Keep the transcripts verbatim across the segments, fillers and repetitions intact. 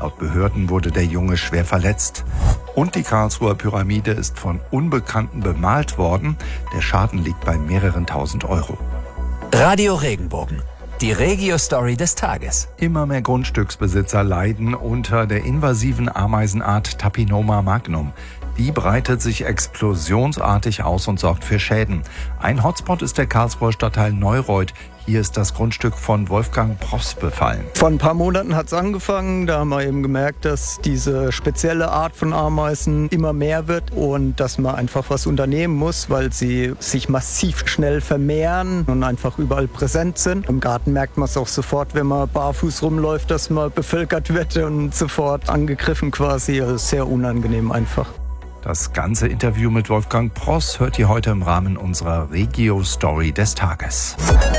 Laut Behörden wurde der Junge schwer verletzt. Und die Karlsruher Pyramide ist von Unbekannten bemalt worden. Der Schaden liegt bei mehreren tausend Euro. Radio Regenbogen. Die Regio-Story des Tages. Immer mehr Grundstücksbesitzer leiden unter der invasiven Ameisenart Tapinoma magnum. Die breitet sich explosionsartig aus und sorgt für Schäden. Ein Hotspot ist der Karlsruher Stadtteil Neureuth. Hier ist das Grundstück von Wolfgang Pross befallen. Vor ein paar Monaten hat es angefangen. Da haben wir eben gemerkt, dass diese spezielle Art von Ameisen immer mehr wird und dass man einfach was unternehmen muss, weil sie sich massiv schnell vermehren und einfach überall präsent sind. Im Garten merkt man es auch sofort, wenn man barfuß rumläuft, dass man bevölkert wird und sofort angegriffen quasi. Also sehr unangenehm einfach. Das ganze Interview mit Wolfgang Pross hört ihr heute im Rahmen unserer Regio-Story des Tages.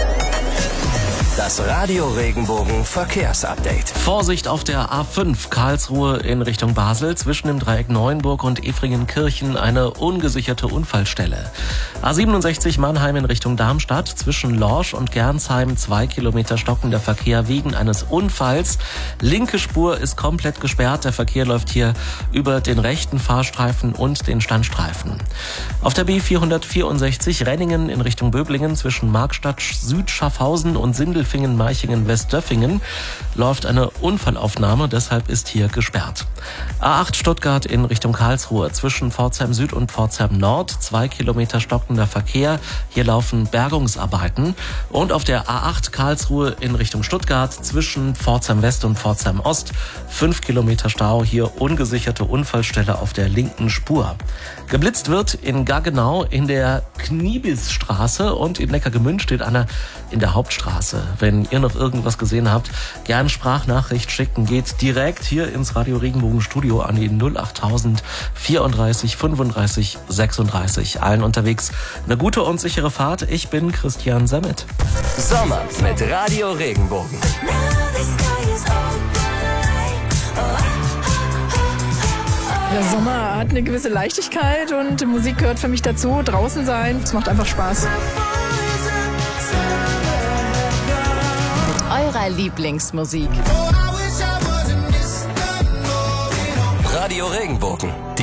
Das Radio Regenbogen Verkehrsupdate. Vorsicht auf der A fünf Karlsruhe in Richtung Basel. Zwischen dem Dreieck Neuenburg und Efringenkirchen eine ungesicherte Unfallstelle. A siebenundsechzig Mannheim in Richtung Darmstadt. Zwischen Lorsch und Gernsheim zwei Kilometer stockender Verkehr wegen eines Unfalls. Linke Spur ist komplett gesperrt. Der Verkehr läuft hier über den rechten Fahrstreifen und den Standstreifen. Auf der B vierhundertvierundsechzig Renningen in Richtung Böblingen zwischen Markstadt Süd-Schaffhausen und Sindel Meichingen-Westdöffingen läuft eine Unfallaufnahme, deshalb ist hier gesperrt. A acht Stuttgart in Richtung Karlsruhe zwischen Pforzheim Süd und Pforzheim Nord, zwei Kilometer stockender Verkehr, hier laufen Bergungsarbeiten. Und auf der A acht Karlsruhe in Richtung Stuttgart zwischen Pforzheim West und Pforzheim Ost, fünf Kilometer Stau, hier ungesicherte Unfallstelle auf der linken Spur. Geblitzt wird in Gaggenau in der Kniebisstraße und in Neckargemünd steht einer in der Hauptstraße. Wenn ihr noch irgendwas gesehen habt, gern Sprachnachricht schicken. Geht direkt hier ins Radio Regenbogen Studio an die null achttausend vierunddreißig fünfunddreißig sechsunddreißig. Allen unterwegs eine gute und sichere Fahrt. Ich bin Christian Sammet. Sommer mit Radio Regenbogen. Der Sommer hat eine gewisse Leichtigkeit und die Musik gehört für mich dazu. Draußen sein, es macht einfach Spaß. Eurer Lieblingsmusik. Radio Regenbogen.